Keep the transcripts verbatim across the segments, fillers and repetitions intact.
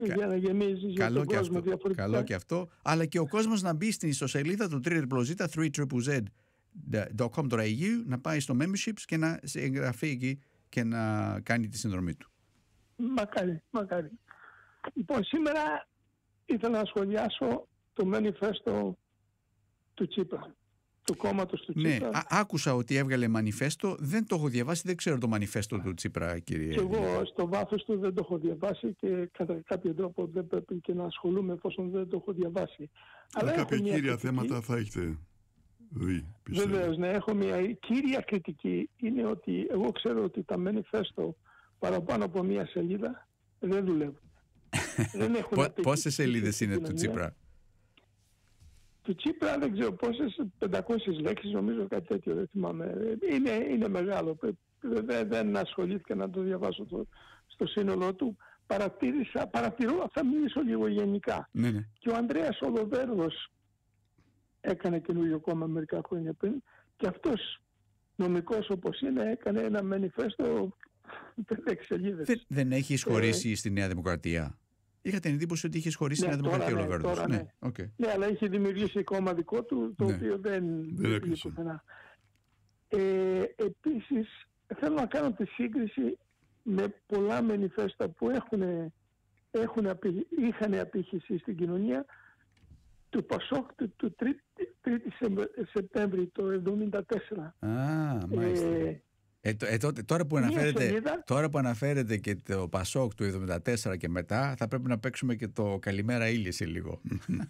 για να γεμίζει για τον κόσμο διαφορετικά. Καλό και αυτό. Αλλά και ο κόσμος να μπει στην ιστοσελίδα του τρία ζέτα ζέτα τρία ζέτα ζέτα τελεία κομ τελεία έι γιου, να πάει στο memberships και να εγγραφεί εκεί και να κάνει τη συνδρομή του. Μακάρι, μακάρι. Λοιπόν, σήμερα ήθελα να σχολιάσω το manifesto του Τσίπρα, του κόμματος του Τσίπρα. Ναι, α, άκουσα ότι έβγαλε μανιφέστο, δεν το έχω διαβάσει, δεν ξέρω το μανιφέστο του Τσίπρα, κύριε. Και εγώ στο βάθος του δεν το έχω διαβάσει και κατά κάποιο τρόπο δεν πρέπει και να ασχολούμαι εφόσον δεν το έχω διαβάσει. Αλλά κάποια κύρια κριτική θέματα θα έχετε δει, πιστεύω. Βεβαίως, ναι, έχω μια κύρια κριτική, είναι ότι εγώ ξέρω ότι τα manifesto παραπάνω από μια σελίδα δεν δουλεύουν. Δεν έχουν πόσες σελίδες είναι του Τσίπρα? Του Τσίπρα δεν ξέρω πόσες, πεντακόσιες λέξεις νομίζω, κάτι τέτοιο, δεν θυμάμαι. Είναι, είναι μεγάλο. Δεν, δεν ασχολήθηκα να το διαβάσω το, στο σύνολό του. Παρατήρησα, παρατηρώ, θα μιλήσω λίγο γενικά. Ναι, ναι. Και ο Ανδρέας Οδοβέρδος έκανε καινούριο κόμμα μερικά χρόνια πριν και αυτός νομικός όπως είναι έκανε ένα μανιφέστο πέντε σελίδες. Δεν, δεν έχει εισχωρήσει ε, στη Νέα Δημοκρατία? Είχα την εντύπωση ότι είχε εισχωρήσει ναι, στη Νέα Δημοκρατία ο ναι, Λοβέρδος. Ναι, ναι. Okay. ναι, αλλά είχε δημιουργήσει κόμμα δικό του, το ναι. οποίο δεν δεν πουθενά. Ε, επίσης, θέλω να κάνω τη σύγκριση με πολλά μανιφέστα που έχουν, έχουν, είχαν απήχηση στην κοινωνία του Πασόκ του, του τρίτου Σεπτέμβρη το εβδομήντα τέσσερα. Α, μάλιστα. Ε, Ε, ε, τότε, τώρα, που αναφέρετε, τώρα που αναφέρετε και το Πασόκ του εβδομήντα τέσσερα και μετά, θα πρέπει να παίξουμε και το Καλημέρα Ήλιε σε λίγο.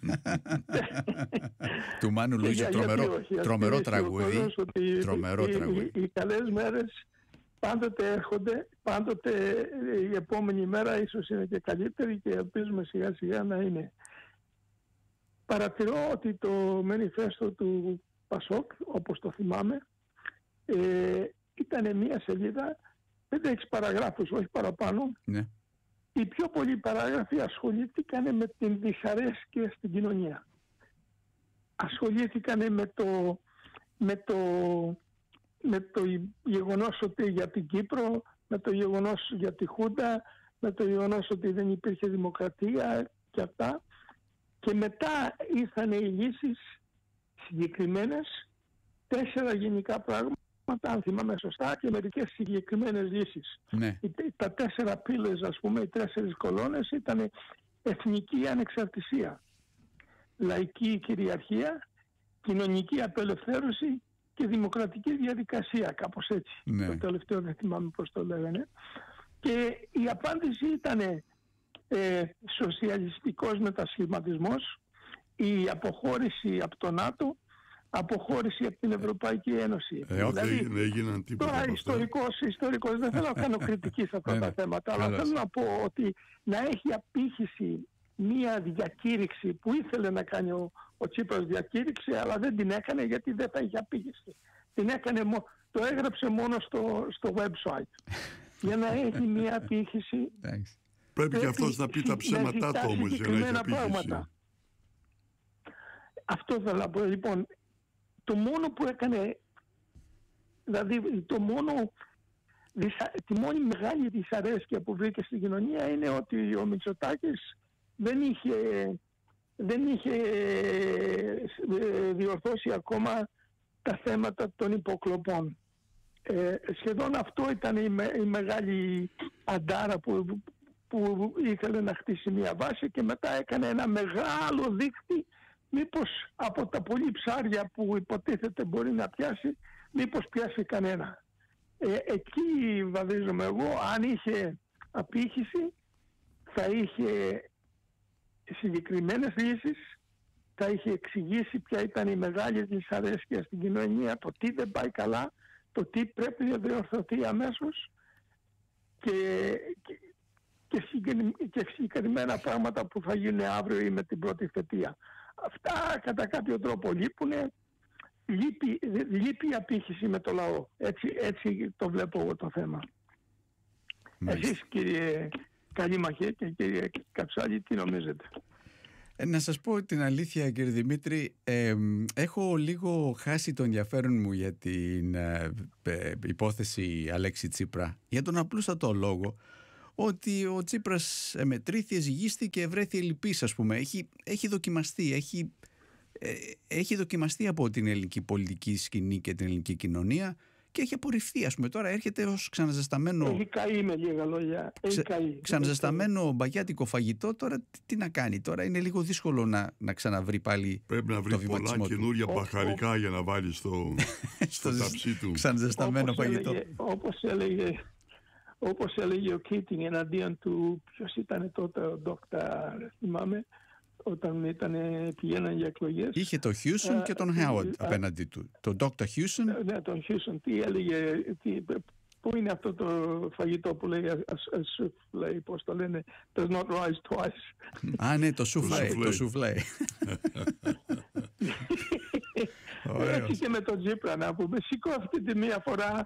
Του Μάνου Λουίζου, τρομερό, τρομερό τραγούδι. Ότι τρομερό οι, τραγούδι. Οι, οι καλές μέρες πάντοτε έρχονται, πάντοτε η επόμενη μέρα ίσως είναι και καλύτερη και ελπίζουμε σιγά σιγά να είναι. Παρατηρώ ότι το μανιφέστο του Πασόκ, όπως το θυμάμαι, ε, ήταν μία σελίδα, πέντε έξι παραγράφους, όχι παραπάνω. Ναι. Οι πιο πολλοί παράγραφοι ασχολήθηκαν με την δυσαρέσκεια στην κοινωνία. Ασχολήθηκαν με το, με το, με το γεγονός ότι για την Κύπρο, με το γεγονός για τη Χούντα, με το γεγονός ότι δεν υπήρχε δημοκρατία και αυτά. Και μετά ήρθαν οι λύσεις συγκεκριμένες, τέσσερα γενικά πράγματα, αν θυμάμαι σωστά, και μερικές συγκεκριμένες λύσεις. Ναι. Τα τέσσερα πύλες, ας πούμε, οι τέσσερις κολόνες ήταν εθνική ανεξαρτησία, λαϊκή κυριαρχία, κοινωνική απελευθέρωση και δημοκρατική διαδικασία, κάπως έτσι. Ναι. Το τελευταίο δεν θυμάμαι πώς το λέγανε. Και η απάντηση ήταν ε, σοσιαλιστικός μετασχηματισμός, η αποχώρηση από το ΝΑΤΟ, αποχώρηση από την Ευρωπαϊκή Ένωση. Ε, δηλαδή, δεν έγιναν τίποτα. Τώρα ιστορικός, ιστορικός, δεν θέλω να κάνω κριτική σε αυτά τα θέματα, αλλά θέλω να πω ότι να έχει απήχηση μία διακήρυξη που ήθελε να κάνει ο, ο Τσίπρας διακήρυξη, αλλά δεν την έκανε γιατί δεν θα είχε απήχηση. Την έκανε, το έγραψε μόνο στο, στο website. Για να έχει μία απήχηση. Πρέπει και αυτός να πει τα ψέματά του όμως για να έχει απήχηση. Αυτό θέλω να πω. Λοιπόν, το μόνο που έκανε, δηλαδή το μόνο, τη μόνη μεγάλη δυσαρέσκεια που βρήκε στην κοινωνία είναι ότι ο Μητσοτάκης δεν είχε, δεν είχε διορθώσει ακόμα τα θέματα των υποκλοπών. Ε, σχεδόν αυτό ήταν η, με, η μεγάλη αντάρα που, που ήθελε να χτίσει μια βάση και μετά έκανε ένα μεγάλο δίκτυ. Μήπως από τα πολλή ψάρια που υποτίθεται μπορεί να πιάσει, μήπως πιάσει κανένα. Ε, εκεί βαδίζομαι εγώ, αν είχε απήχηση, θα είχε συγκεκριμένες λύσεις, θα είχε εξηγήσει ποια ήταν η μεγάλη δυσαρέσκεια στην κοινωνία, το τι δεν πάει καλά, το τι πρέπει να διορθωθεί αμέσως και, και, και συγκεκριμένα πράγματα που θα γίνουν αύριο ή με την πρώτη θετία. Αυτά κατά κάποιο τρόπο λείπουνε, λείπει, λείπει η απήχηση με το λαό. Έτσι, έτσι το βλέπω εγώ το θέμα. Μάλιστα. Εσείς κύριε Καλήμαχε και κύριε Καψάλη, τι νομίζετε? Ε, να σας πω την αλήθεια κύριε Δημήτρη, ε, έχω λίγο χάσει το ενδιαφέρον μου για την ε, ε, υπόθεση Αλέξη Τσίπρα, για τον απλούστατο λόγο ότι ο Τσίπρας μετρήθη, ζυγίστηκε, βρέθη ελλειπής, ας πούμε. Έχει, έχει δοκιμαστεί, έχει, ε, έχει δοκιμαστεί από την ελληνική πολιτική σκηνή και την ελληνική κοινωνία και έχει απορριφθεί, ας πούμε. Τώρα έρχεται ως ξαναζεσταμένο... Έχει καεί με λίγα λόγια. Έχει καεί. Ξαναζεσταμένο μπαγιάτικο φαγητό, τώρα τι, τι να κάνει. Τώρα είναι λίγο δύσκολο να, να ξαναβρει πάλι. Πρέπει να βρει πολλά καινούρια μπαχαρικά για να βάλει στο, στο ταψί του. Ξαναζεσταμένο όπως φαγητό. Έλεγε, όπως, έλεγε, όπως έλεγε ο Κίτινγκ εναντίον του, ποιος ήταν τότε ο Ντόκτα, θυμάμαι, όταν ήταν, πηγαίναν για εκλογές. Είχε τον Χιούσον uh, και τον Χάουαρντ uh, απέναντι του. Τον Ντόκτα Χιούσον. Uh, ναι, τον Χιούσον. Τι έλεγε, τι, πού είναι αυτό το φαγητό που λέει, λέει πώς το λένε, does not rise twice. Α, ναι, το σουφλέ. Το σουφλέ. Έτσι και με τον Τσίπρα, να πούμε. Σηκώθηκε τη μία φορά,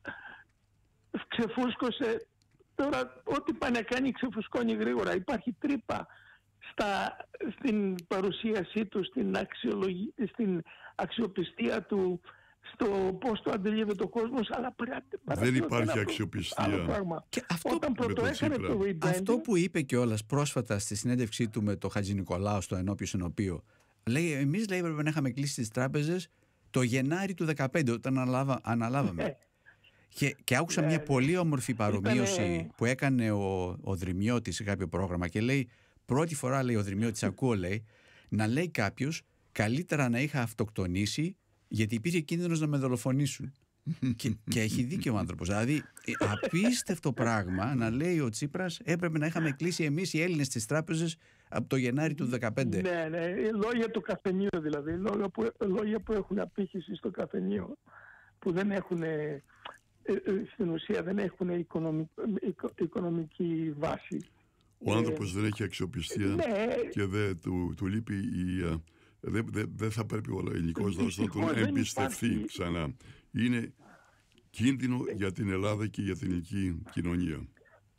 ξεφούσκωσε. Τώρα, ό,τι πάνε να κάνει, ξεφουσκώνει γρήγορα. Υπάρχει τρύπα Στα, στην παρουσίασή του, στην, αξιολογή, στην αξιοπιστία του, στο πώς το αντιλήβεται ο κόσμος, αλλά πρέπει, δεν υπάρχει αξιοπιστία. Και αυτό, Όταν πρώτο έκανε το rebranding, αυτό που είπε κιόλας πρόσφατα στη συνέντευξή του με τον Χατζη Νικολάου στο ενώπιο συνοπείο, λέει, εμείς λέει πρέπει να είχαμε κλείσει τις τράπεζες το Γενάρη του δεκαπέντε όταν αναλάβα, αναλάβαμε. Ε. Και, και άκουσα ε, μια πολύ όμορφη παρομοίωση ε, που έκανε ο, ο Δρυμιώτης σε κάποιο πρόγραμμα και λέει, πρώτη φορά, λέει ο Δρυμιώτης, ακούω, λέει, να λέει κάποιος καλύτερα να είχα αυτοκτονήσει γιατί υπήρχε κίνδυνος να με δολοφονήσουν. και, και έχει δίκιο ο άνθρωπος. Δηλαδή, απίστευτο πράγμα να λέει ο Τσίπρας, έπρεπε να είχαμε κλείσει εμείς οι Έλληνες τις τράπεζες από το Γενάρη του δεκαπέντε. Ναι, ναι, λόγια του καφενείου δηλαδή, λόγια που, λόγια που έχουν απήχηση στο καφενείο, που δεν έχουν, ε, ε, στην ουσία δεν έχουν οικονομικ, οικο, οικονομική βάση. Ο άνθρωπος δεν έχει αξιοπιστία ναι, και δεν του, του λείπει η... Δεν δε, δε θα πρέπει ο ελληνικός λαός να τον εμπιστευτεί ξανά. Είναι κίνδυνο για την Ελλάδα και για την ελληνική κοινωνία.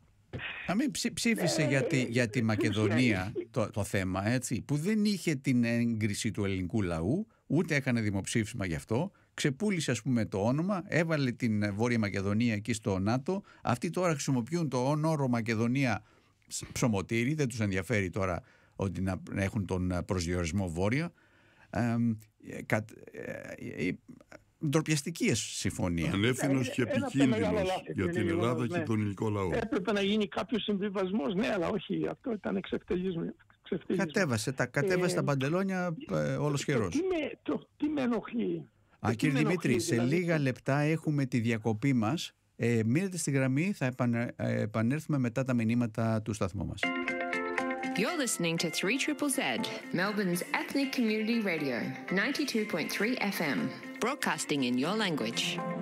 Να μην ψήφισε για τη, για τη Μακεδονία το, το θέμα, έτσι, που δεν είχε την έγκριση του ελληνικού λαού, ούτε έκανε δημοψήφισμα γι' αυτό. Ξεπούλησε, ας πούμε, το όνομα, έβαλε την Βόρεια Μακεδονία εκεί στο ΝΑΤΟ. Αυτοί τώρα χρησιμοποιούν το όρο Μακεδονία ψωμοτήρι, δεν τους ενδιαφέρει τώρα ότι να έχουν τον προσδιορισμό Βόρεια. Ε, κα, ε, ε, ντροπιαστική συμφωνία. Ανεύθυνος και επικίνδυνος για την Ελλάδα ναι. και τον ελληνικό λαό. Έπρεπε να γίνει κάποιος συμβιβασμός, ναι, αλλά όχι, αυτό ήταν εξευτελισμό. Κατέβασε τα, κατέβασε ε, τα παντελόνια ε, όλος χερός. Τι με, το, τι με ενοχλεί. Α, κύριε Δημήτρη, ενοχλεί, δηλαδή. Σε λίγα λεπτά έχουμε τη διακοπή μας. Ε, μείνετε στη γραμμή, θα επανε, ε, επανέλθουμε μετά τα μηνύματα του σταθμού μας. You're listening to three Z Z, Melbourne's ethnic community radio, ninety-two point three F M, broadcasting in your language.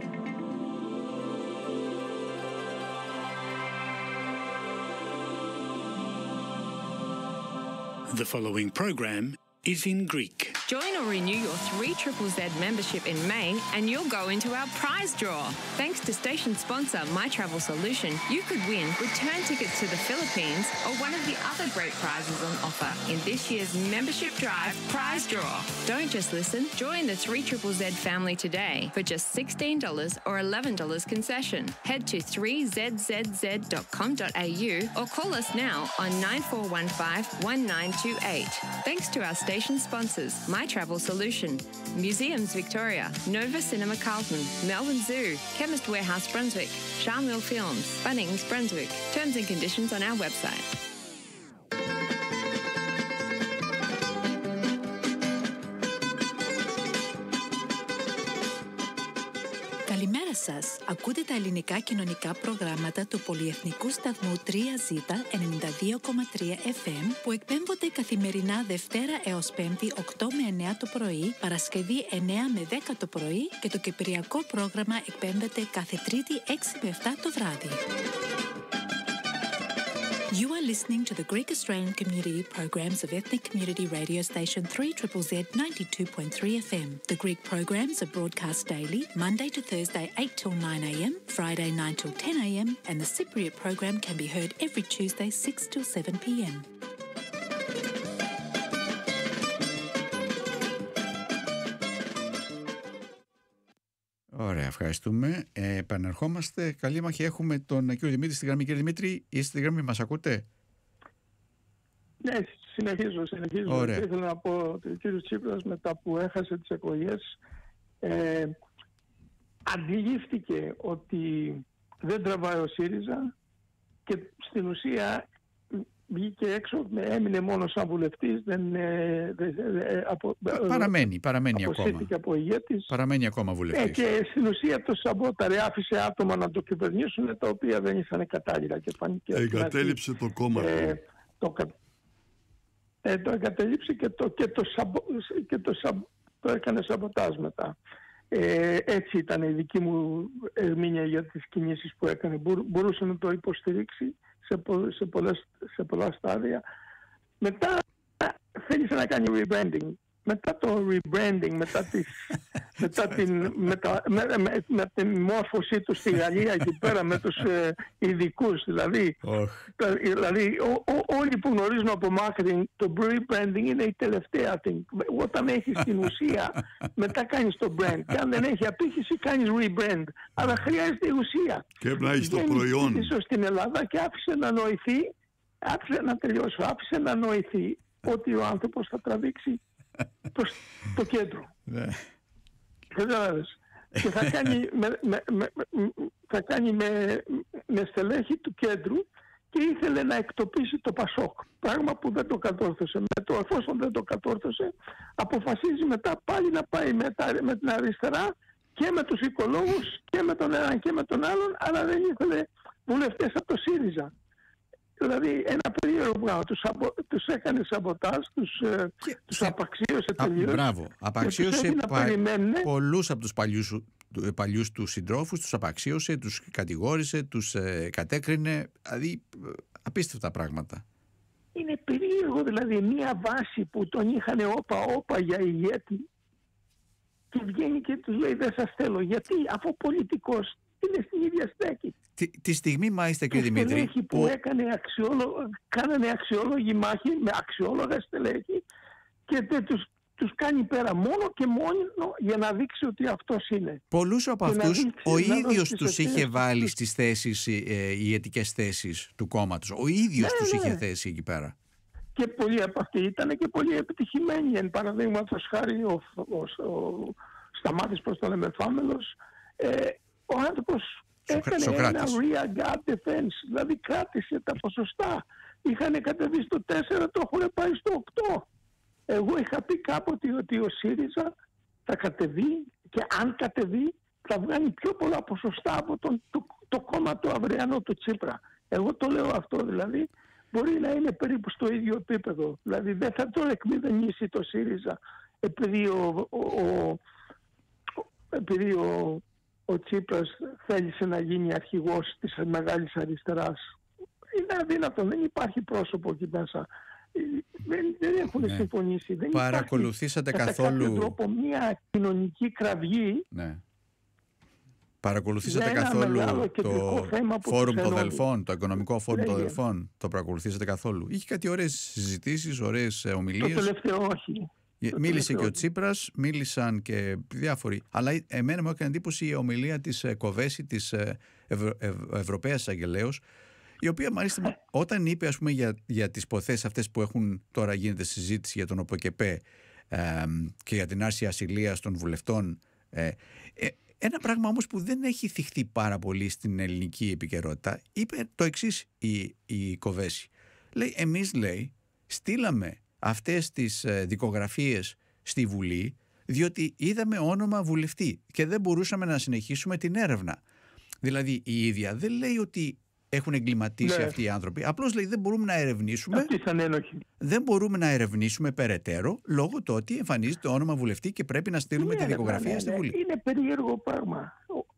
The following program is in Greek. Join or renew your three Z Z membership in May and you'll go into our prize draw. Thanks to station sponsor My Travel Solution, you could win return tickets to the Philippines or one of the other great prizes on offer in this year's membership drive prize draw. Don't just listen, join the three Z Z family today for just sixteen dollars or eleven dollars concession. Head to three z z z dot com dot a u or call us now on nine four one five one nine two eight. Thanks to our station sponsors, My Travel Solution, Museums Victoria, Nova Cinema Carlton, Melbourne Zoo, Chemist Warehouse Brunswick, Charmel Films, Bunnings Brunswick. Terms and conditions on our website. Καλημέρα σας. Ακούτε τα ελληνικά κοινωνικά προγράμματα του πολυεθνικού σταθμού τρία ζέτα ενενήντα δύο κόμμα τρία εφ εμ που εκπέμπονται καθημερινά Δευτέρα έως Πέμπτη οκτώ με εννέα το πρωί, Παρασκευή εννέα με δέκα το πρωί και το κυπριακό πρόγραμμα εκπέμπεται κάθε Τρίτη έξι με εφτά το βράδυ. You are listening to the Greek Australian Community programs of ethnic community radio station three Z Z Z ninety-two point three F M. The Greek programs are broadcast daily, Monday to Thursday eight till nine a m, Friday nine till ten a m, and the Cypriot program can be heard every Tuesday six till seven p m. Ωραία, ευχαριστούμε. Ε, επανερχόμαστε. Καλή μάχη. Έχουμε τον κύριο Δημήτρη στη γραμμή. Κύριε Δημήτρη, είστε στη γραμμή, μας ακούτε? Ναι, συνεχίζω, συνεχίζω. Ωραία. Ήθελα να πω ότι ο κύριος Τσίπρας, μετά που έχασε τις εκλογές, ε, αντιλήφθηκε ότι δεν τραβάει ο ΣΥΡΙΖΑ και στην ουσία βγήκε έξω, έμεινε μόνο σαν βουλευτής, δεν, ε, δεν, ε, απο, παραμένει, παραμένει ακόμα. Από ηγέτης. Παραμένει ακόμα βουλευτής. Ε, και στην ουσία το σαμπόταρε, άφησε άτομα να το κυβερνήσουν, τα οποία δεν ήσαν κατάλληλα. Και εγκατέλειψε το κόμμα του. Ε, το, ε, το εγκατέλειψε και το, και το, σαμπο, και το, σαμπ, το έκανε σαμποτάζ μετά. Ε, έτσι ήταν η δική μου ερμηνεία για τις κινήσεις που έκανε. Μπορούσε να το υποστηρίξει σε, πο, σε, πολλές, σε πολλά στάδια. Μετά θέλησε να κάνει rebranding. Μετά το rebranding, μετά, τις, μετά την, με, τα, με, με, με την μόρφωσή του στη Γαλλία εκεί πέρα με τους ε, ειδικούς, δηλαδή, oh. τα, δηλαδή ό, ό, όλοι που γνωρίζουν από marketing, το rebranding είναι η τελευταία thing. Όταν έχεις την ουσία, μετά κάνεις το brand. Και αν δεν έχει απήχηση, κάνεις rebrand. Αλλά χρειάζεται η ουσία. Και να έχεις το προϊόν. Ίσως στην Ελλάδα και άφησε να νοηθεί, άφησε να τελειώσω, άφησε να νοηθεί ότι ο άνθρωπος θα τραβήξει προς το κέντρο. Ναι. Και θα κάνει, με, με, με, θα κάνει με, με στελέχη του κέντρου και ήθελε να εκτοπίσει το Πασόκ. Πράγμα που δεν το κατόρθωσε. Με το, εφόσον δεν το κατόρθωσε, αποφασίζει μετά πάλι να πάει με, τα, με την αριστερά και με τους οικολόγους και με τον έναν και με τον άλλον, αλλά δεν ήθελε βουλευτές από το ΣΥΡΙΖΑ. Δηλαδή ένα περίεργο πράγμα. Τους, απο, τους έκανε σαμποτάζ, τους, και, τους απαξίωσε τελείως. Μπράβο. Απαξίωσε πα, πολλούς από τους παλιούς, παλιούς του συντρόφους, τους απαξίωσε, τους κατηγόρησε, τους ε, κατέκρινε. Δηλαδή απίστευτα πράγματα. Είναι περίεργο, δηλαδή μια βάση που τον είχαν όπα όπα για ηγέτη και βγαίνει και τους λέει δεν σας θέλω. Γιατί, αφού ο πολιτικός είναι στην ίδια στέκη. Τη, τη στιγμή μάλιστα, κύριε Δημήτρη, που, που έκανε αξιόλο, κάνανε αξιόλογη μάχη με αξιόλογα στελέχη και τε, τους, τους κάνει πέρα μόνο και μόνο για να δείξει ότι αυτός είναι. Πολλούς από και αυτούς δείξει, ο ίδιος τους τις είχε βάλει τους... στις θέσεις, ε, ηγετικές θέσεις του κόμματος. Ο ίδιος ναι, τους ναι. είχε θέσει εκεί πέρα. Και πολλοί από αυτοί ήταν και πολύ επιτυχημένοι. Εν παραδείγματος χάρη ο, ο, ο, ο Σταμάτης, προς τον λέμε, Φάμελος, ε, ο άνθρωπος έκανε Σοκράτης. ένα rear guard defense, δηλαδή κράτησε τα ποσοστά. Είχαν κατεβεί στο τέσσερα, το έχουν πάει στο οκτώ. Εγώ είχα πει κάποτε ότι ο ΣΥΡΙΖΑ θα κατεβεί και αν κατεβεί θα βγάλει πιο πολλά ποσοστά από τον, το, το κόμμα του αυριανό του Τσίπρα. Εγώ το λέω αυτό, δηλαδή μπορεί να είναι περίπου στο ίδιο επίπεδο. Δηλαδή δεν θα το εκμηδενήσει το ΣΥΡΙΖΑ επειδή ο, ο, ο, επειδή ο ο Τσίπρας θέλησε να γίνει αρχηγός της μεγάλης αριστεράς. Είναι αδύνατο, δεν υπάρχει πρόσωπο εκεί μέσα. Δεν, δεν έχουν ναι. συμφωνήσει. Δεν Παρακολουθήσατε υπάρχει, καθόλου... κατά κάποιο τρόπο μια κοινωνική κραυγή. Ναι. Παρακολουθήσατε καθόλου το φόρουμ των Δελφών, το οικονομικό φόρουμ των Δελφών. Το παρακολουθήσατε καθόλου? Είχε κάτι ωραίες συζητήσεις, ωραίες ομιλίες. Το τελευταίο όχι. Μίλησε και ο Τσίπρας, μίλησαν και διάφοροι. Αλλά εμένα μου έκανε εντύπωση η ομιλία της Κοβέση, της Ευρω... Ευ... Ευρωπαίας Εισαγγελέως, η οποία μάλιστα όταν είπε, ας πούμε, για, για τις υποθέσεις αυτές που έχουν τώρα γίνεται συζήτηση για τον ΟΠΟΚΕΠΕ ε, και για την άρση ασυλίας των βουλευτών, ε, ε, ένα πράγμα όμως που δεν έχει θυχθεί πάρα πολύ στην ελληνική επικαιρότητα, είπε το εξής η, η Κοβέση. Λέει, εμείς, λέει, στείλαμε αυτές τις δικογραφίες στη Βουλή διότι είδαμε όνομα βουλευτή και δεν μπορούσαμε να συνεχίσουμε την έρευνα. Δηλαδή η ίδια δεν λέει ότι έχουν εγκληματίσει ναι. αυτοί οι άνθρωποι, απλώς λέει δεν μπορούμε να ερευνήσουμε δεν μπορούμε να ερευνήσουμε περαιτέρω λόγω του ότι εμφανίζεται το όνομα βουλευτή και πρέπει να στείλουμε ναι, τη δικογραφία ναι, στη Βουλή. Είναι περίεργο πράγμα.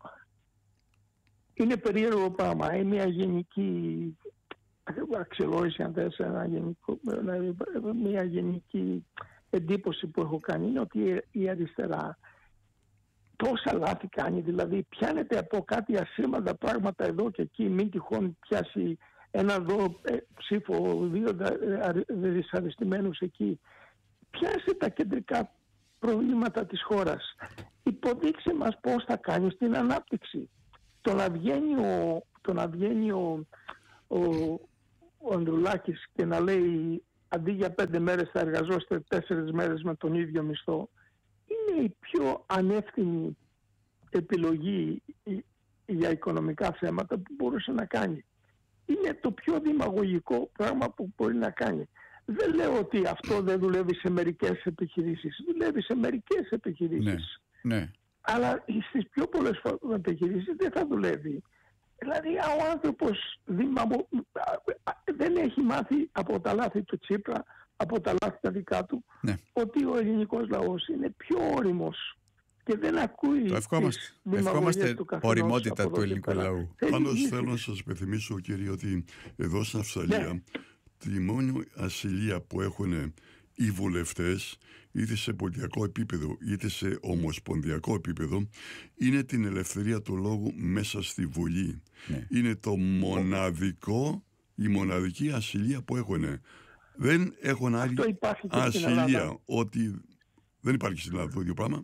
Είναι περίεργο πράγμα. Είναι μια γενική αξιολόγηση, αν θες, ένα γενικό, μια γενική εντύπωση που έχω κάνει είναι ότι η αριστερά τόσα λάθη κάνει, δηλαδή πιάνεται από κάτι ασήμαντα πράγματα εδώ και εκεί, μην τυχόν πιάσει ένα εδώ ε, ψήφο, δύο δυσαρεστημένους εκεί. Πιάσε τα κεντρικά προβλήματα της χώρας. Υποδείξε μας πώς θα κάνεις την ανάπτυξη. Το να βγαίνει ο, το να βγαίνει ο, ο, ο Ανδρουλάκης και να λέει αντί για πέντε μέρες θα εργαζόστε τέσσερις μέρες με τον ίδιο μισθό, είναι η πιο ανεύθυνη επιλογή για οικονομικά θέματα που μπορούσε να κάνει. Είναι το πιο δημαγωγικό πράγμα που μπορεί να κάνει. Δεν λέω ότι αυτό δεν δουλεύει σε μερικές επιχειρήσεις. Δουλεύει σε μερικές επιχειρήσεις. Ναι, ναι. Αλλά στις πιο πολλές επιχειρήσεις δεν θα δουλεύει. Δηλαδή ο άνθρωπος δημαγω... δεν έχει μάθει από τα λάθη του Τσίπρα, από τα λάθη τα δικά του, ναι, ότι ο ελληνικός λαός είναι πιο όριμος και δεν ακούει. Το ευχόμαστε, ευχόμαστε οριμότητα του ελληνικού λαού. Πάντως θέλω να σας υπενθυμίσω, κύριε, ότι εδώ στην Αυστραλία, ναι, τη μόνη ασυλία που έχουν οι βουλευτές, είτε σε πολιτικό επίπεδο είτε σε ομοσπονδιακό επίπεδο, είναι την ελευθερία του λόγου μέσα στη Βουλή. Ναι. Είναι το μοναδικό, η μοναδική ασυλία που έχουν. Δεν έχουν άλλη ασυλία. Ότι δεν υπάρχει στην Ελλάδα το ίδιο πράγμα.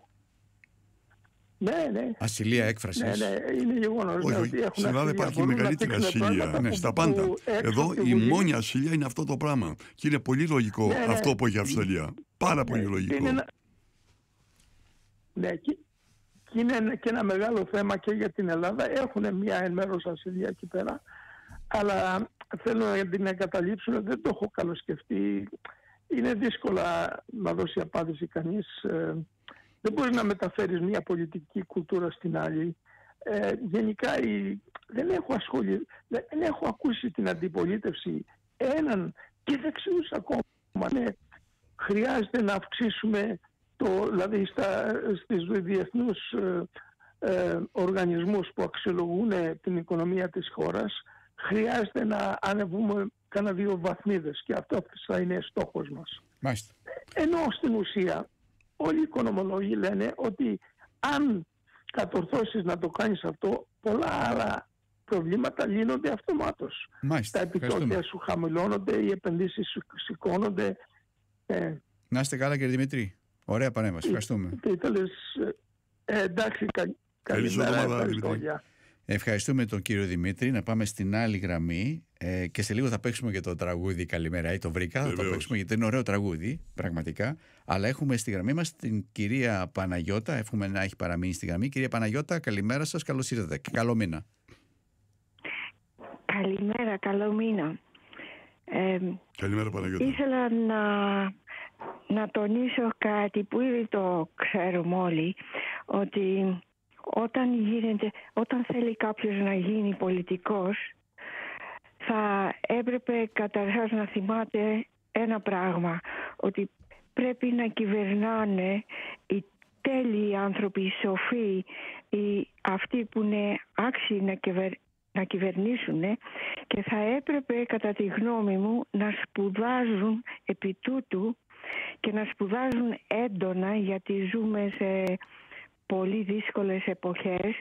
Ναι, ναι. Ασυλία έκφρασης. Ναι, ναι, είναι γεγονός. Όχι, όχι. Στην Ελλάδα υπάρχει μεγαλύτερη ασυλία. Ναι, στα πάντα. Εδώ η μόνη ασυλία είναι αυτό το πράγμα. Και είναι πολύ λογικό, ναι, ναι, αυτό που έχει η Αυστραλία. Πάρα πολύ, ναι, λογικό. Είναι ένα... Ναι, και είναι και ένα μεγάλο θέμα και για την Ελλάδα. Έχουν μια εν μέρος ασυλία εκεί πέρα. Αλλά θέλω να την εγκαταλείψουν. Δεν το έχω καλοσκεφτεί. Είναι δύσκολα να δώσει απάντηση κανείς. Δεν μπορεί να μεταφέρεις μια πολιτική κουλτούρα στην άλλη. Ε, γενικά η, δεν, έχω ασχολη, δεν έχω ακούσει την αντιπολίτευση έναν και δεξιούς ακόμα. Ναι, χρειάζεται να αυξήσουμε το, δηλαδή στα, στις διεθνούς ε, ε, οργανισμούς που αξιολογούν την οικονομία της χώρας, χρειάζεται να ανεβούμε κάνα δύο βαθμίδες και αυτό θα είναι στόχος μας. Μάλιστα. Ενώ στην ουσία όλοι οι οικονομολόγοι λένε ότι αν κατορθώσεις να το κάνεις αυτό, πολλά άλλα προβλήματα λύνονται αυτομάτως. Μάλιστα. Τα επιτόκια σου χαμηλώνονται, οι επενδύσεις σου σηκώνονται. Ε, να είστε καλά, κύριε Δημήτρη. Ωραία παρέμβαση. Ευχαριστούμε. Ε, εντάξει, κα, καλημέρα. Ευχαριστώ. Ευχαριστούμε τον κύριο Δημήτρη. Να πάμε στην άλλη γραμμή ε, και σε λίγο θα παίξουμε και το τραγούδι Καλημέρα. Ή το βρήκα, θα το παίξουμε γιατί είναι ωραίο τραγούδι, πραγματικά. Αλλά έχουμε στη γραμμή μας την κυρία Παναγιώτα. Εύχομαι να έχει παραμείνει στη γραμμή. Κυρία Παναγιώτα, καλημέρα σας, καλώς ήρθατε και καλό μήνα. Καλημέρα, καλό μήνα. Ε, καλημέρα Παναγιώτα. Ήθελα να, να τονίσω κάτι που ήδη το ξέρουμε όλοι, ότι Όταν, γίνεται, όταν θέλει κάποιος να γίνει πολιτικός, θα έπρεπε καταρχάς να θυμάται ένα πράγμα, ότι πρέπει να κυβερνάνε οι τέλειοι άνθρωποι, οι σοφοί, οι, αυτοί που είναι άξιοι να, κυβερ, να κυβερνήσουν, και θα έπρεπε κατά τη γνώμη μου να σπουδάζουν επί τούτου και να σπουδάζουν έντονα, γιατί ζούμε σε πολύ δύσκολες εποχές.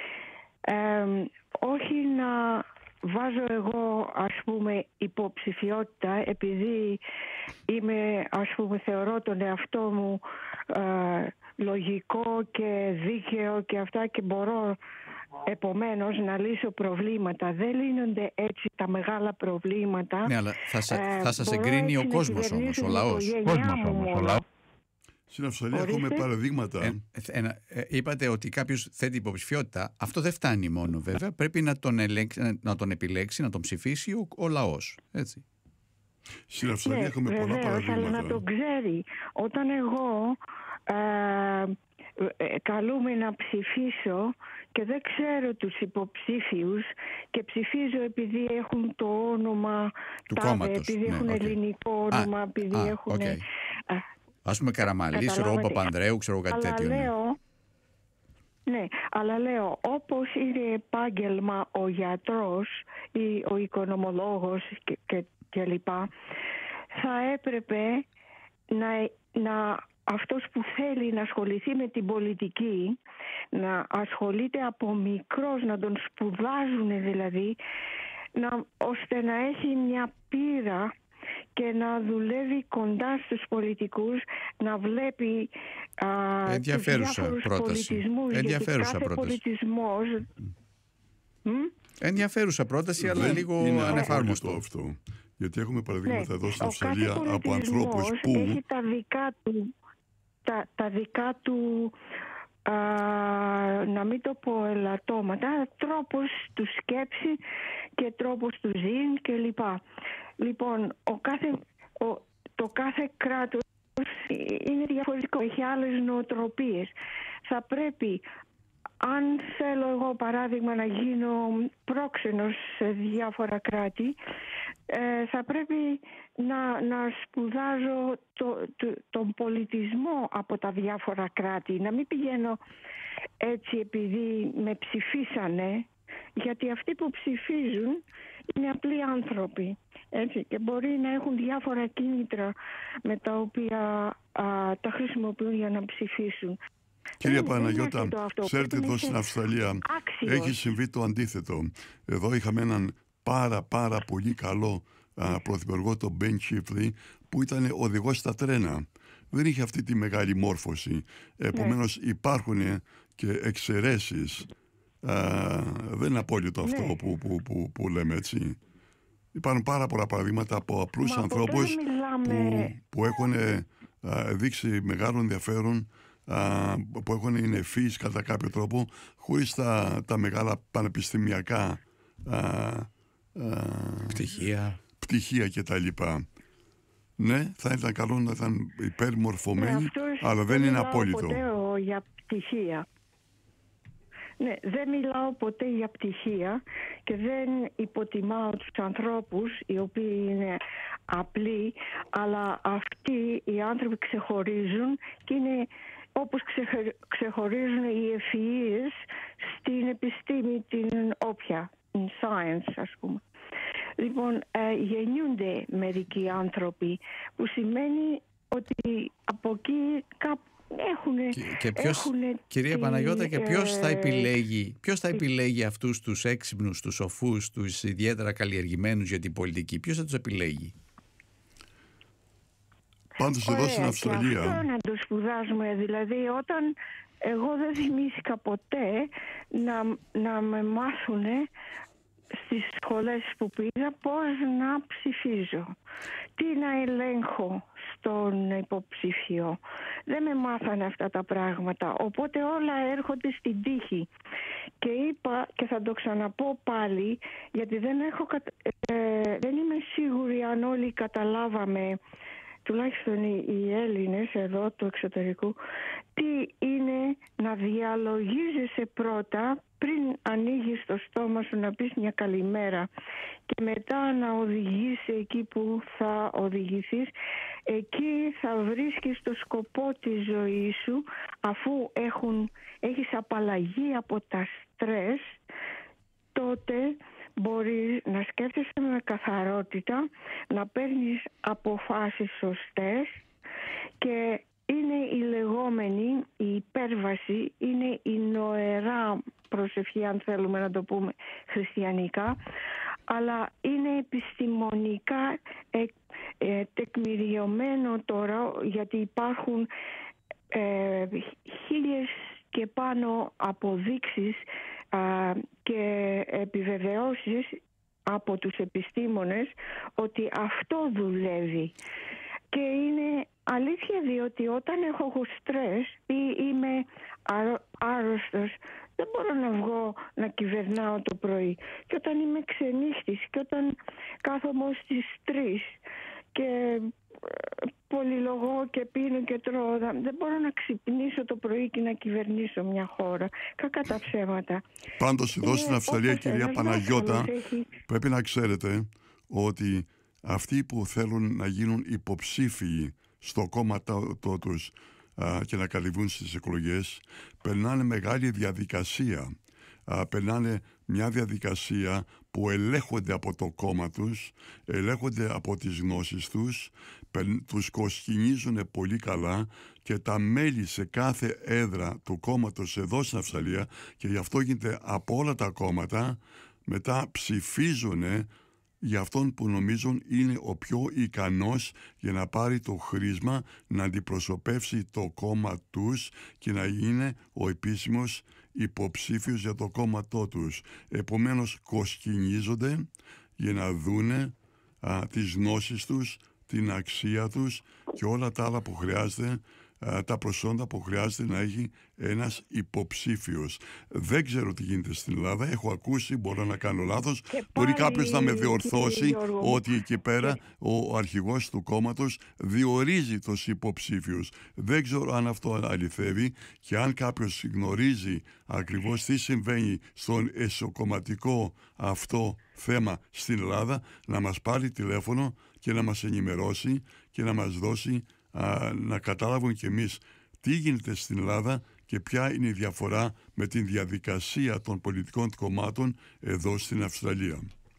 Ε, όχι να βάζω εγώ, ας πούμε, υποψηφιότητα, επειδή είμαι, ας πούμε, θεωρώ τον εαυτό μου ε, λογικό και δίκαιο και αυτά και μπορώ επομένως να λύσω προβλήματα. Δεν λύνονται έτσι τα μεγάλα προβλήματα. Ναι, αλλά θα, σα, ε, θα σας εγκρίνει ο κόσμος όμως, ο λαός. Κόσμος όμως, ο λαός. Στην Αυστραλία έχουμε παραδείγματα. Ε, ε, ε, ε, είπατε ότι κάποιος θέτει υποψηφιότητα. Αυτό δεν φτάνει μόνο βέβαια. Πρέπει να τον, ελέγξει, να τον επιλέξει, να τον ψηφίσει ο, ο λαός. Έτσι. Στην Αυστραλία ναι, έχουμε βεβαίως, πολλά παραδείγματα. Αλλά να τον ξέρει. Όταν εγώ ε, ε, καλούμε να ψηφίσω και δεν ξέρω τους υποψήφιους και ψηφίζω επειδή έχουν το όνομα του τάδε, κόμματος. επειδή Ναι, έχουν okay. ελληνικό όνομα, α, επειδή α, έχουν... Okay. Α, Ας πούμε Καραμαλής, Ρο Παπανδρέου, ξέρω κάτι αλλά τέτοιο. Λέω, ναι. ναι, αλλά λέω, όπως είναι επάγγελμα ο γιατρός ή ο οικονομολόγος και, και, και λοιπά, θα έπρεπε να, να αυτός που θέλει να ασχοληθεί με την πολιτική, να ασχολείται από μικρός, να τον σπουδάζουν δηλαδή, να, ώστε να έχει μια πείρα και να δουλεύει κοντά στους πολιτικούς, να βλέπει α, τους διάφορους πολιτισμούς. Ενδιαφέρουσα γιατί κάθε πρόταση. πολιτισμός... Mm. Ενδιαφέρουσα πρόταση, αλλά Δεν λίγο είναι ανεφάρμοστο αυτό. Γιατί έχουμε παραδείγματα Ναι, εδώ στην ο Αυστραλία κάθε από ανθρώπους που... έχει τα δικά του, τα, τα δικά του α, να μην το πω ελαττώματα, τρόπος του σκέψη και τρόπος του ζήν κλπ. Λοιπόν, ο κάθε, ο, το κάθε κράτος είναι διαφορετικό, έχει άλλες νοοτροπίες. Θα πρέπει, αν θέλω εγώ παράδειγμα να γίνω πρόξενος σε διάφορα κράτη, ε, θα πρέπει να, να σπουδάζω το, το, τον πολιτισμό από τα διάφορα κράτη. Να μην πηγαίνω έτσι επειδή με ψηφίσανε, γιατί αυτοί που ψηφίζουν είναι απλοί άνθρωποι. Έτσι, και μπορεί να έχουν διάφορα κίνητρα με τα οποία α, τα χρησιμοποιούν για να ψηφίσουν. Κυρία Παναγιώτα, ξέρετε εδώ στην Αυστραλία άξιος. Έχει συμβεί το αντίθετο. Εδώ είχαμε έναν πάρα πάρα πολύ καλό α, πρωθυπουργό, τον Ben Chifley, που ήταν οδηγός στα τρένα. Δεν είχε αυτή τη μεγάλη μόρφωση. Επομένως ναι. υπάρχουν και εξαιρέσεις. Α, δεν είναι απόλυτο αυτό ναι. που, που, που, που λέμε έτσι. Υπάρχουν πάρα πολλά παραδείγματα από απλούς Μα ανθρώπους που, που έχουν α, δείξει μεγάλο ενδιαφέρον, α, που έχουν είναι ευφύς κατά κάποιο τρόπο, χωρίς τα, τα μεγάλα πανεπιστημιακά α, α, πτυχία. πτυχία κτλ. Ναι, θα ήταν καλό να ήταν υπερμορφωμένοι, ναι, αλλά δεν είναι απόλυτο. Ποτέ για πτυχία. Ναι, δεν μιλάω ποτέ για πτυχία και δεν υποτιμάω τους ανθρώπους οι οποίοι είναι απλοί, αλλά αυτοί οι άνθρωποι ξεχωρίζουν και είναι όπως ξεχωρίζουν οι ευφυΐες στην επιστήμη την όποια, science ας πούμε. Λοιπόν, ε, γεννιούνται μερικοί άνθρωποι, που σημαίνει ότι από εκεί κάπου έχουνε, και, και ποιος, έχουνε κυρία την, Παναγιώτα, και ποιος θα ε, επιλέγει, ποιος θα επιλέγει αυτούς τους έξυπνους, τους σοφούς, τους ιδιαίτερα καλλιεργημένους για την πολιτική? Ποιος θα τους επιλέγει? Πάντως εδώ στην Αυστραλία. Και αυτό να το σπουδάζουμε. Δηλαδή, όταν εγώ δεν θυμήθηκα ποτέ να, να με μάθουνε στις σχολές που πήγα πώς να ψηφίζω, τι να ελέγχω στον υποψήφιο. Δεν με μάθανε αυτά τα πράγματα, οπότε όλα έρχονται στην τύχη. Και είπα, και θα το ξαναπώ πάλι, γιατί δεν, έχω, ε, δεν είμαι σίγουρη αν όλοι καταλάβαμε, τουλάχιστον οι Έλληνες εδώ του εξωτερικού, τι είναι να διαλογίζεσαι πρώτα πριν ανοίγεις το στόμα σου να πεις μια καλημέρα και μετά να οδηγήσεις εκεί που θα οδηγηθείς. Εκεί θα βρίσκεις το σκοπό της ζωής σου, αφού έχουν, έχεις απαλλαγή από τα στρες, τότε μπορείς να σκέφτεσαι με καθαρότητα, να παίρνεις αποφάσεις σωστές, και είναι η λεγόμενη, η υπέρβαση, είναι η νοερά προσευχή, αν θέλουμε να το πούμε χριστιανικά, αλλά είναι επιστημονικά ε, ε, τεκμηριωμένο τώρα, γιατί υπάρχουν ε, χίλιες και πάνω αποδείξεις α, και επιβεβαιώσεις από τους επιστήμονες ότι αυτό δουλεύει. Και είναι αλήθεια, διότι όταν έχω στρες ή είμαι άρρωστος, δεν μπορώ να βγω να κυβερνάω το πρωί. Και όταν είμαι ξενύχτης και όταν κάθομαι στις τρεις και πολυλογώ και πίνω και τρώω, δεν μπορώ να ξυπνήσω το πρωί και να κυβερνήσω μια χώρα. Κακά τα ψέματα. Πάντως εδώ στην Αυστραλία, κυρία Παναγιώτα, έχει... πρέπει να ξέρετε ότι αυτοί που θέλουν να γίνουν υποψήφιοι στο κόμμα το, το τους α, και να καλυβούν στις εκλογές, περνάνε μεγάλη διαδικασία. Α, περνάνε μια διαδικασία που ελέγχονται από το κόμμα τους, ελέγχονται από τις γνώσεις τους, τους κοσκινίζουν πολύ καλά, και τα μέλη σε κάθε έδρα του κόμματος εδώ στην Αυστραλία, και γι' αυτό γίνεται από όλα τα κόμματα, μετά ψηφίζουν για αυτόν που νομίζουν είναι ο πιο ικανός για να πάρει το χρήσμα, να αντιπροσωπεύσει το κόμμα τους και να είναι ο επίσημος υποψήφιος για το κόμμα τους. Επομένως κοσκινίζονται για να δούνε α, τις γνώσεις τους, την αξία τους και όλα τα άλλα που χρειάζεται, α, τα προσόντα που χρειάζεται να έχει ένας υποψήφιος. Δεν ξέρω τι γίνεται στην Ελλάδα, έχω ακούσει, μπορώ να κάνω λάθος, μπορεί κάποιος να με διορθώσει ότι εκεί πέρα ο αρχηγός του κόμματος διορίζει τους υποψήφιους. Δεν ξέρω αν αυτό αληθεύει και αν κάποιος γνωρίζει ακριβώς τι συμβαίνει στον εσωκομματικό αυτό θέμα στην Ελλάδα, να μας πάρει τηλέφωνο και να μας ενημερώσει και να μας δώσει α, να καταλάβουν κι εμείς τι γίνεται στην Ελλάδα και ποια είναι η διαφορά με την διαδικασία των πολιτικών κομμάτων εδώ στην Αυστραλία.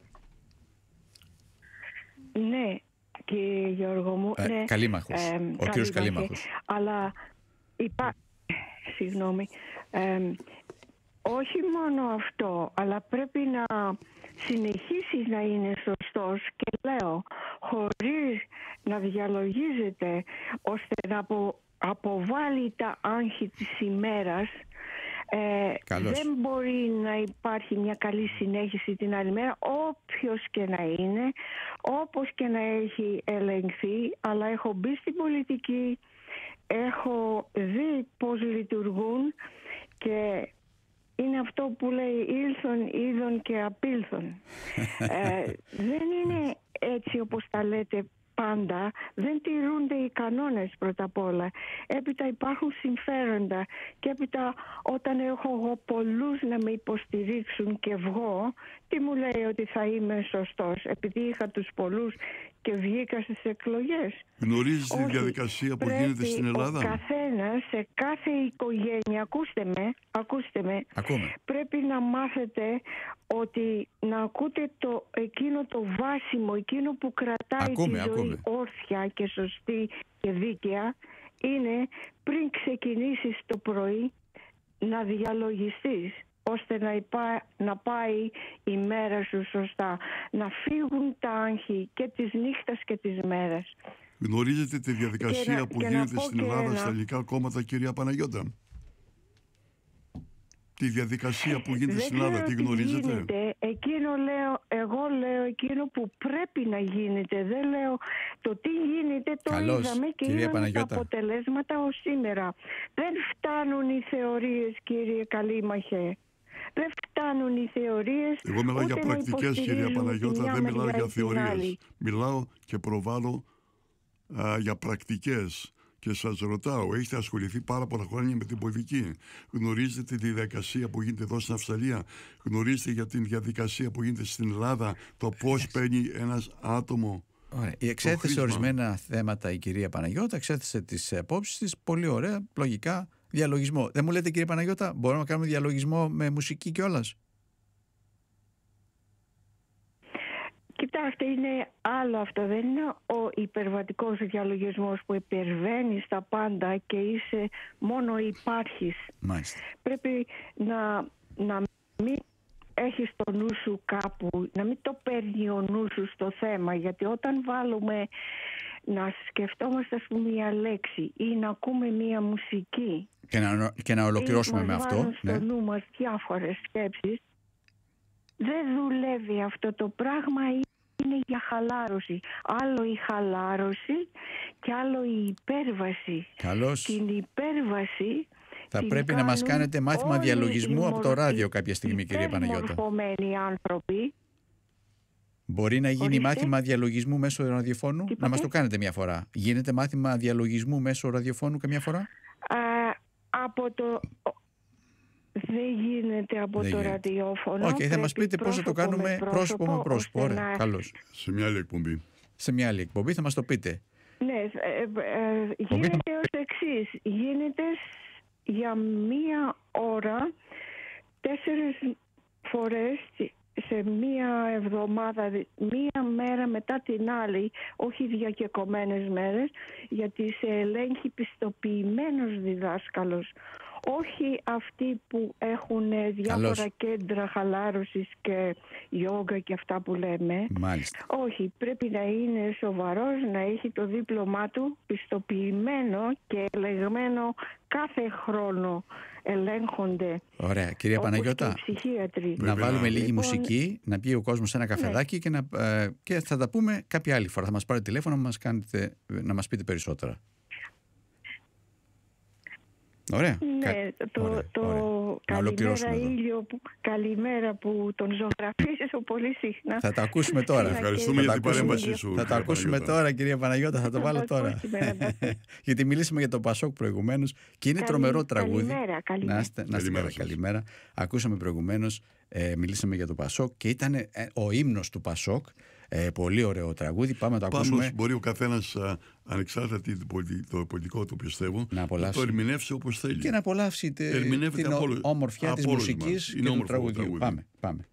Ναι, κύριε Γιώργο μου. Ε, ναι, Καλήμαχος, ε, ο κύριος Καλήμαχος. Αλλά υπά... Συγγνώμη. Ε, όχι μόνο αυτό, αλλά πρέπει να συνεχίσει να είναι σωστός και λέω χωρίς να διαλογίζεται ώστε να απο, αποβάλει τα άγχη της ημέρας. Ε, δεν μπορεί να υπάρχει μια καλή συνέχιση την άλλη μέρα, όποιος και να είναι, όπως και να έχει ελεγχθεί, αλλά έχω μπει στην πολιτική, έχω δει πώς λειτουργούν και είναι αυτό που λέει ήλθον, είδον και απήλθον. ε, δεν είναι έτσι όπως τα λέτε πάντα, δεν τηρούνται οι κανόνες πρώτα απ' όλα. Έπειτα υπάρχουν συμφέροντα και έπειτα όταν έχω εγώ πολλούς να με υποστηρίξουν και βγω, τι μου λέει ότι θα είμαι σωστός επειδή είχα τους πολλούς και βγήκα στις εκλογές? Γνωρίζεις τη διαδικασία που γίνεται στην Ελλάδα? Ο καθένας σε κάθε οικογένεια, ακούστε με, ακούστε με, πρέπει να μάθετε ότι να ακούτε το, εκείνο το βάσιμο, εκείνο που κρατάει ακούμε, τη ζωή ακούμε. όρθια και σωστή και δίκαια, είναι πριν ξεκινήσεις το πρωί να διαλογιστείς ώστε να, υπά, να πάει η μέρα σου σωστά, να φύγουν τα άγχη και της νύχτας και της μέρας. Γνωρίζετε τη διαδικασία να, που γίνεται στην Ελλάδα ένα... στα ελληνικά κόμματα, κυρία Παναγιώτα? Τη διαδικασία που γίνεται Δεν στην Ελλάδα, τη γνωρίζετε? Γίνεται. Εκείνο λέω, εγώ λέω εκείνο που πρέπει να γίνεται. Δεν λέω το τι γίνεται, το Καλώς, είδαμε και είδαμε τα αποτελέσματα ως σήμερα. Δεν φτάνουν οι θεωρίες, κύριε Καλήμαχε. Δεν φτάνουν οι θεωρίες. Εγώ μιλάω για πρακτικές, κυρία Παναγιώτα, δεν μιλάω για θεωρίες. Μιλάω και προβάλλω α, για πρακτικές. Και σας ρωτάω, έχετε ασχοληθεί πάρα πολλά χρόνια με την πολιτική? Γνωρίζετε τη διαδικασία που γίνεται εδώ στην Αυστραλία? Γνωρίζετε για την διαδικασία που γίνεται στην Ελλάδα, το πώς παίρνει ένας άτομο? Ωραία. Η εξέθεσε ορισμένα θέματα η κυρία Παναγιώτα, εξέθεσε τις απόψεις της, πολύ ωραία, λογικά, διαλογισμό. Δεν μου λέτε, κύριε Παναγιώτα, μπορούμε να κάνουμε διαλογισμό με μουσική κιόλας? Κοιτάξτε, είναι άλλο αυτό. Δεν είναι ο υπερβατικός διαλογισμός που υπερβαίνει στα πάντα και είσαι μόνο υπάρχεις. Μάλιστα. Πρέπει να, να μην έχεις το νου σου κάπου, να μην το παίρνει ο νου σου στο θέμα, γιατί όταν βάλουμε να σκεφτόμαστε, ας πούμε, μια λέξη ή να ακούμε μια μουσική και να, και να ολοκληρώσουμε με αυτό, στο ναι. νου μας διάφορες σκέψεις, δεν δουλεύει αυτό το πράγμα. Είναι για χαλάρωση. Άλλο η χαλάρωση και άλλο η υπέρβαση. Καλώς. Την υπέρβαση θα πρέπει να μας κάνετε μάθημα διαλογισμού από το ράδιο κάποια στιγμή, κυρία Παναγιώτα. Άνθρωποι. Μπορεί να γίνει Ορίστε. μάθημα διαλογισμού μέσω ραδιοφώνου? Τι να μας το κάνετε μια φορά. Γίνεται μάθημα διαλογισμού μέσω ραδιοφώνου καμιά φορά? Α, από το... Δεν γίνεται από Δεν το γίνεται. ραδιόφωνο. Όχι, okay, θα μας πείτε πώς θα το κάνουμε πρόσωπο, πρόσωπο με πρόσωπο. Ωραία, να... καλώς. Σε μια άλλη εκπομπή. Σε μια άλλη εκπομπή θα μας το πείτε. Ναι, ε, ε, ε, γίνεται ως εξής. Γίνεται για μία ώρα, τέσσερις φορές σε μία εβδομάδα, μία μέρα μετά την άλλη, όχι διακεκομένες μέρες, γιατί σε ελέγχει πιστοποιημένος διδάσκαλος, Όχι αυτοί που έχουν διάφορα Καλώς. κέντρα χαλάρωσης και γιόγκα και αυτά που λέμε. Μάλιστα. Όχι, πρέπει να είναι σοβαρός, να έχει το δίπλωμά του πιστοποιημένο και ελεγμένο κάθε χρόνο. Ελέγχονται. Ωραία. Κυρία όπως Παναγιώτα, και οι ψυχίατροι. να βάλουμε λίγη Λοιπόν, μουσική, να πιει ο κόσμος σε ένα καφεδάκι και, να, ε, και θα τα πούμε κάποια άλλη φορά. Θα μας πάρετε τηλέφωνο να μας, κάνετε, να μας πείτε περισσότερα. Ωραία. Ναι, Κα... το, ωραία, το ωραία. καλημέρα ήλιο, που, καλημέρα που τον ζωγραφίζεις πολύ συχνά. Θα τα ακούσουμε τώρα. Ευχαριστούμε για την παρέμβασή σου. Θα τα ακούσουμε τώρα, κυρία Παναγιώτα, θα το βάλω τώρα. Γιατί μιλήσαμε για το Πασόκ προηγουμένως και είναι Καλη, τρομερό τραγούδι. Καλημέρα, καλημέρα. Να είστε, να είστε καλά, καλημέρα. Ακούσαμε προηγουμένως, ε, μιλήσαμε για το Πασόκ και ήταν ε, ο ύμνος του Πασόκ. Ε, πολύ ωραίο τραγούδι. Πάμε να το Πάντως, ακούσουμε. μπορεί ο καθένας, ανεξάρτητα το πολιτικό του πιστεύω, να, να το ερμηνεύσει όπως θέλει. Και να απολαύσει την όμορφιά της μουσικής και του τραγουδιού. Πάμε, πάμε.